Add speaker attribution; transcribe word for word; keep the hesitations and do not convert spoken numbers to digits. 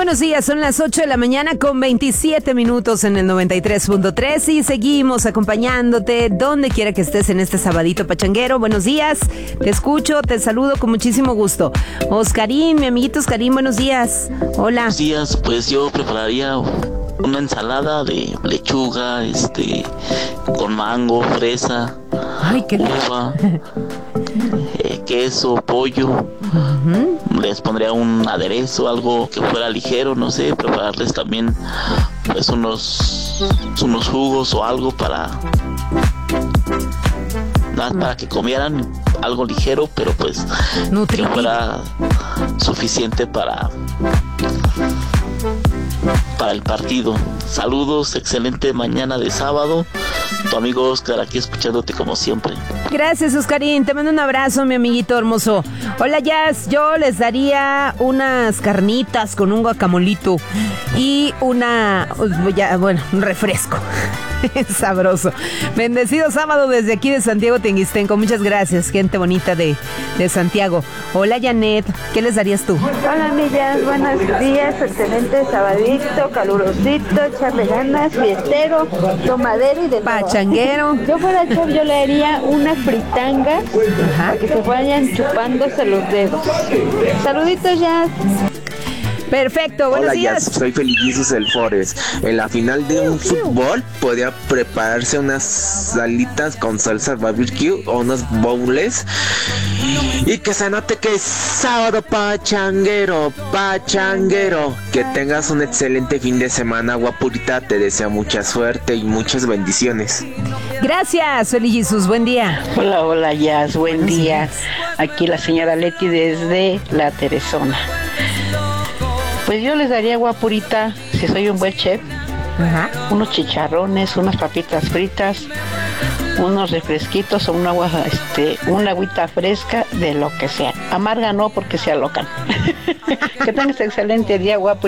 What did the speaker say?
Speaker 1: buenos días, son las ocho de la mañana con veintisiete minutos en el noventa y tres punto tres y seguimos acompañándote donde quiera que estés en este sabadito pachanguero. Buenos días, te escucho, te saludo con muchísimo gusto. Oscarín, mi amiguito Oscarín, buenos días. Hola.
Speaker 2: Buenos días, pues yo prepararía una ensalada de lechuga, este, con mango, fresa,
Speaker 1: Ay, qué
Speaker 2: uva, eh, queso, pollo. Uh-huh. Les pondría un aderezo, algo que fuera ligero, no sé, prepararles también pues unos, unos jugos o algo para nada más para que comieran algo ligero, pero pues nutritivo, que fuera suficiente para para el partido. Saludos, excelente mañana de sábado. Tu amigo Oscar aquí escuchándote como siempre.
Speaker 1: Gracias, Oscarín, te mando un abrazo, mi amiguito hermoso. Hola, Jazz, yo les daría unas carnitas con un guacamolito y una, ya, bueno, un refresco. Sabroso. Bendecido sábado desde aquí de Santiago Tenguistenco. Muchas gracias, gente bonita de, de Santiago. Hola, Janet, ¿qué les darías tú?
Speaker 3: Hola, Millas, buenos días. Excelente sabadito, calurosito, echarle ganas, fiestero, tomadero y de
Speaker 1: pachanguero.
Speaker 3: Yo fuera chef, yo le haría una fritanga. Ajá. Para que se vayan chupándose los dedos. Saluditos, ya.
Speaker 1: Perfecto, buenos
Speaker 4: Hola,
Speaker 1: días.
Speaker 4: Ya, soy Feliz Jesus El Forest. En la final de un fútbol podría prepararse unas salitas con salsa barbecue o unos bowls y que se note que es sábado pachanguero, pachanguero. Que tengas un excelente fin de semana, guapurita. Te deseo mucha suerte y muchas bendiciones.
Speaker 1: Gracias, Feliz Jesus, buen día.
Speaker 5: Hola, hola, Jazz, buen día. Aquí la señora Leti desde La Teresona. Pues yo les daría, guapurita, si soy un buen chef, ajá, unos chicharrones, unas papitas fritas, unos refresquitos o una agua, este, una agüita fresca de lo que sea. Amarga no, porque se alocan. Que tengas excelente día, guapo.